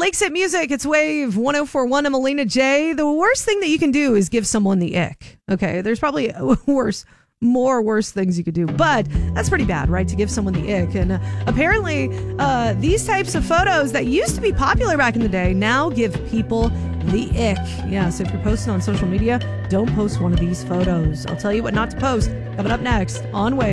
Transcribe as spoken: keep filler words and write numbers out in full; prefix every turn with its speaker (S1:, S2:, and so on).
S1: Lakes It Music, it's Wave one oh four point one. I'm Alina J. The worst thing that you can do is give someone the ick. Okay, there's probably worse, more worse things you could do, but that's pretty bad, right? To give someone the ick. And uh, apparently, uh, these types of photos that used to be popular back in the day now give people the ick. Yeah, so if you're posting on social media, don't post one of these photos. I'll tell you what not to post coming up next on Wave.